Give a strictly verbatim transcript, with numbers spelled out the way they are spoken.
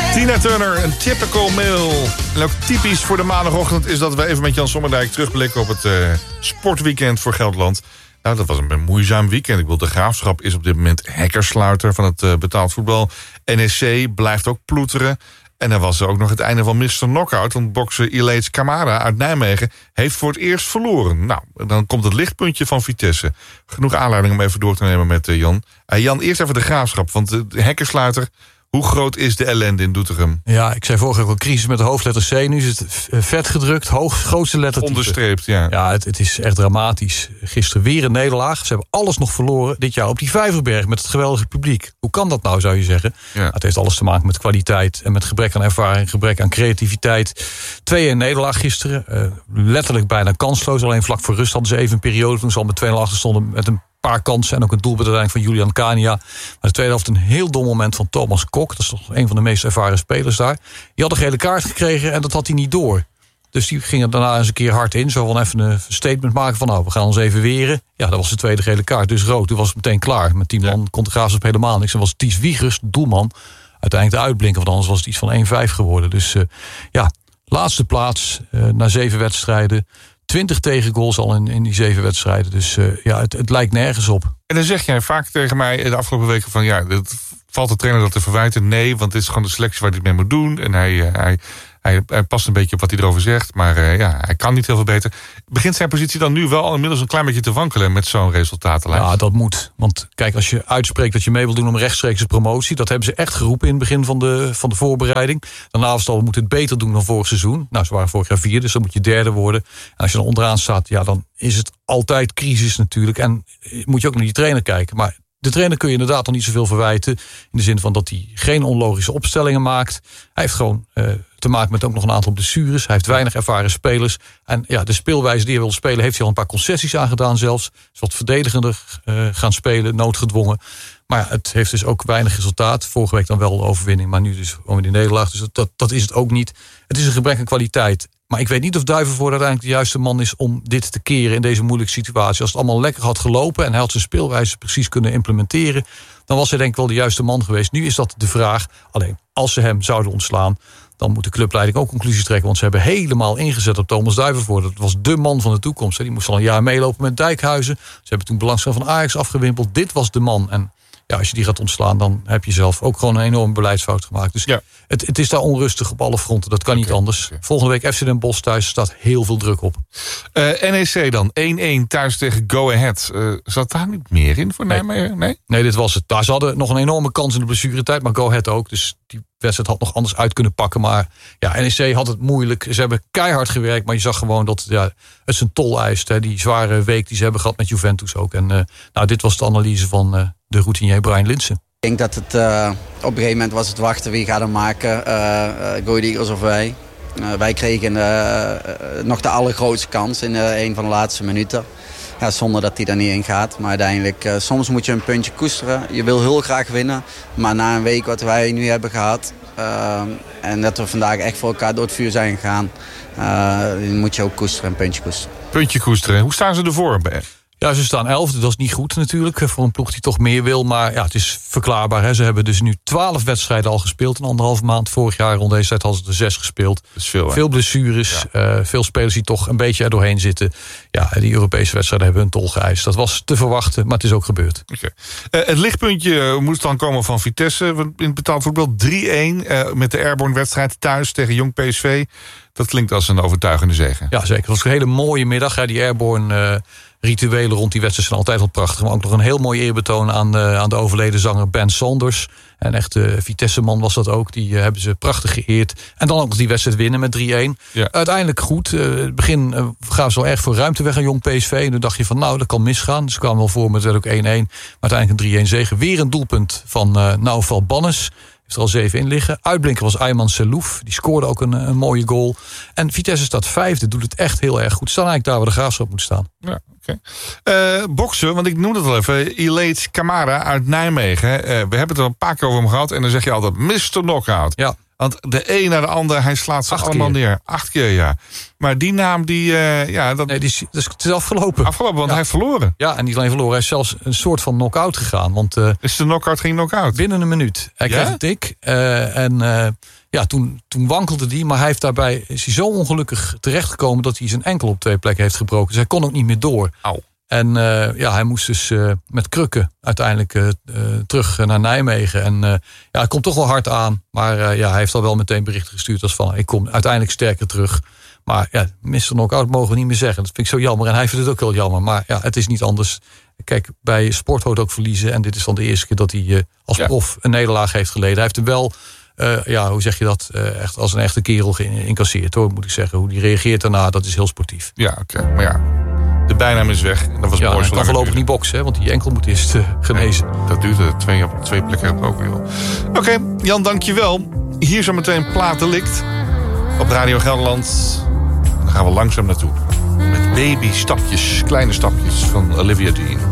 Tina Turner, een typical male. En ook typisch voor de maandagochtend is dat we even met Jan Sommerdijk terugblikken op het uh, sportweekend voor Gelderland. Nou, dat was een moeizaam weekend. Ik wil de Graafschap is op dit moment hekkersluiter van het uh, betaald voetbal. N E C blijft ook ploeteren. En dan was er ook nog het einde van mister Knockout. Want bokser Ilates Camara uit Nijmegen heeft voor het eerst verloren. Nou, dan komt het lichtpuntje van Vitesse. Genoeg aanleiding om even door te nemen met uh, Jan. Uh, Jan, eerst even de Graafschap. Want de hekkersluiter, hoe groot is de ellende in Doetinchem? Ja, ik zei vorige week al crisis met de hoofdletter C. Nu is het vet gedrukt, hoog, grootste letter. Onderstreept, ja. Ja, het, het is echt dramatisch. Gisteren weer een nederlaag. Ze hebben alles nog verloren dit jaar op die Vijverberg met het geweldige publiek. Hoe kan dat nou, zou je zeggen? Ja. Het heeft alles te maken met kwaliteit en met gebrek aan ervaring, gebrek aan creativiteit. Twee een nederlaag gisteren. Uh, letterlijk bijna kansloos. Alleen vlak voor rust hadden ze even een periode toen ze al met twee nul achter stonden met een paar kansen en ook een doelpunt uiteindelijk van Julian Kania. Maar de tweede helft een heel dom moment van Thomas Kok. Dat is toch een van de meest ervaren spelers daar. Die had een gele kaart gekregen en dat had hij niet door. Dus die ging er daarna eens een keer hard in. Zo van even een statement maken van nou, we gaan ons even weren. Ja, dat was de tweede gele kaart. Dus rood, toen was het meteen klaar. Met tien man kon de Graafschap helemaal niks. En was Ties Wiegers, de doelman, uiteindelijk de uitblinker. Want anders was het iets van één vijf geworden. Dus uh, ja, laatste plaats uh, na zeven wedstrijden. twintig tegengoals al in, in die zeven wedstrijden. Dus uh, ja, het, het lijkt nergens op. En dan zeg jij vaak tegen mij de afgelopen weken van ja, het valt de trainer dat te verwijten? Nee, want dit is gewoon de selectie waar hij het mee moet doen. En hij, uh, hij, hij, hij past een beetje op wat hij erover zegt. Maar uh, ja, hij kan niet heel veel beter. Begint zijn positie dan nu wel inmiddels een klein beetje te wankelen met zo'n resultatenlijst? Ja, dat moet. Want kijk, als je uitspreekt dat je mee wil doen om rechtstreeks promotie, dat hebben ze echt geroepen in het begin van de, van de voorbereiding. Daarna was het al, we moeten het beter doen dan vorig seizoen. Nou, ze waren vorig jaar vierde, dus dan moet je derde worden. En als je dan onderaan staat, ja, dan is het altijd crisis natuurlijk. En moet je ook naar die trainer kijken. Maar de trainer kun je inderdaad nog niet zoveel verwijten. In de zin van dat hij geen onlogische opstellingen maakt. Hij heeft gewoon uh, te maken met ook nog een aantal blessures. Hij heeft weinig ervaren spelers. En ja, de speelwijze die hij wil spelen, heeft hij al een paar concessies aangedaan zelfs. Is wat verdedigender uh, gaan spelen, noodgedwongen. Maar ja, het heeft dus ook weinig resultaat. Vorige week dan wel de overwinning, maar nu dus gewoon die nederlaag. Dus dat, dat is het ook niet. Het is een gebrek aan kwaliteit. Maar ik weet niet of Duivenvoorde uiteindelijk de juiste man is om dit te keren in deze moeilijke situatie. Als het allemaal lekker had gelopen en hij had zijn speelwijze precies kunnen implementeren, dan was hij denk ik wel de juiste man geweest. Nu is dat de vraag. Alleen, als ze hem zouden ontslaan, dan moet de clubleiding ook conclusies trekken. Want ze hebben helemaal ingezet op Thomas Duivenvoorde. Dat was de man van de toekomst. Die moest al een jaar meelopen met Dijkhuizen. Ze hebben toen belangstelling van Ajax afgewimpeld. Dit was de man. En ja, als je die gaat ontslaan, dan heb je zelf ook gewoon een enorme beleidsfout gemaakt. Dus ja. het, het is daar onrustig op alle fronten. Dat kan okay, niet anders. Okay. Volgende week F C Den Bosch thuis, staat heel veel druk op. Uh, N E C dan, één-één thuis tegen Go Ahead. Uh, zat daar niet meer in voor nee. Nijmegen? Nee? nee, dit was het. Daar ze hadden nog een enorme kans in de blessuretijd, maar Go Ahead ook. Dus die wedstrijd had nog anders uit kunnen pakken. Maar ja, N E C had het moeilijk. Ze hebben keihard gewerkt, maar je zag gewoon dat ja, het zijn tol eist. Hè, die zware week die ze hebben gehad met Juventus ook. En uh, nou, dit was de analyse van uh, de routinier Brian Linssen. Ik denk dat het uh, op een gegeven moment was het wachten. Wie gaat hem maken? Uh, uh, Go Eagles of wij? Uh, wij kregen uh, uh, nog de allergrootste kans in uh, een van de laatste minuten. Ja, zonder dat hij er niet in gaat. Maar uiteindelijk, uh, soms moet je een puntje koesteren. Je wil heel graag winnen. Maar na een week wat wij nu hebben gehad, Uh, en dat we vandaag echt voor elkaar door het vuur zijn gegaan, Uh, moet je ook koesteren, een puntje koesteren. Puntje koesteren. Hoe staan ze ervoor? Ja, ze staan elfde. Dat is niet goed natuurlijk voor een ploeg die toch meer wil. Maar ja, het is verklaarbaar. Hè. Ze hebben dus nu twaalf wedstrijden al gespeeld in anderhalve maand. Vorig jaar rond deze tijd hadden ze er zes gespeeld. Dat is veel, veel blessures. Ja. Uh, veel spelers die toch een beetje er doorheen zitten. Ja, die Europese wedstrijden hebben hun tol geëist. Dat was te verwachten, maar het is ook gebeurd. Okay. Uh, het lichtpuntje moest dan komen van Vitesse. In het betaald voetbal drie-één uh, met de Airborne wedstrijd thuis tegen Jong P S V. Dat klinkt als een overtuigende zege. Ja, zeker. Het was een hele mooie middag. Hè. Die Airborne Uh, rituelen rond die wedstrijd zijn altijd al prachtig. Maar ook nog een heel mooi eerbetoon aan de, aan de overleden zanger Ben Saunders. Een echte Vitesse-man was dat ook. Die uh, hebben ze prachtig geëerd. En dan ook nog die wedstrijd winnen met drie-één. Ja. Uiteindelijk goed. Uh, het begin uh, gaven ze wel erg voor ruimte weg aan Jong P S V. En toen dacht je van nou, dat kan misgaan. Dus ze kwamen wel voor, maar het werd ook één-één. Maar uiteindelijk een drie-één zege. Weer een doelpunt van uh, Naufal Bannes. Heeft er al zeven in liggen. Uitblinker was Ayman Selouf. Die scoorde ook een, een mooie goal. En Vitesse staat vijfde. Doet het echt heel erg goed. Staan eigenlijk daar waar de Graafschap moet staan. Ja, oké. Okay. Uh, boksen, want ik noemde het al even. Ilates Camara uit Nijmegen. Uh, we hebben het er een paar keer over hem gehad. En dan zeg je altijd mister Knockout. Ja. Want de een naar de ander, hij slaat ze Acht allemaal keer. neer. Acht keer, ja. Maar die naam, die... Uh, ja, dat... Nee, die is, dus het is afgelopen. Afgelopen, want ja. hij heeft verloren. Ja, en niet alleen verloren. Hij is zelfs een soort van knock-out gegaan. Want, uh, is de knock-out geen knock-out? Binnen een minuut. Hij ja? kreeg een tik. Uh, en uh, ja, toen, toen wankelde hij. Maar hij heeft daarbij is hij zo ongelukkig terechtgekomen... dat hij zijn enkel op twee plekken heeft gebroken. Dus hij kon ook niet meer door. Au. En uh, ja, hij moest dus uh, met krukken uiteindelijk uh, uh, terug naar Nijmegen. En uh, ja, het komt toch wel hard aan. Maar uh, ja, hij heeft al wel meteen berichten gestuurd als van... ik kom uiteindelijk sterker terug. Maar ja, mister Knockout mogen we niet meer zeggen. Dat vind ik zo jammer. En hij vindt het ook heel jammer. Maar ja, het is niet anders. Kijk, bij sport hoort ook verliezen. En dit is dan de eerste keer dat hij uh, als ja. prof een nederlaag heeft geleden. Hij heeft hem wel, uh, ja, hoe zeg je dat? Uh, echt als een echte kerel geïncasseerd, hoor, moet ik zeggen. Hoe die reageert daarna, dat is heel sportief. Ja, oké. Okay. Maar ja, de bijnaam is weg. En dat was ja, mooi. Hij kan voorlopig niet boksen, hè, want die enkel moet eerst uh, genezen. Nee, dat duurt er twee op twee plekken ook weer. Oké, okay, Jan, dankjewel. Hier zo meteen Platelikt op Radio Gelderland. Dan gaan we langzaam naartoe. Met baby stapjes, kleine stapjes van Olivia Dean.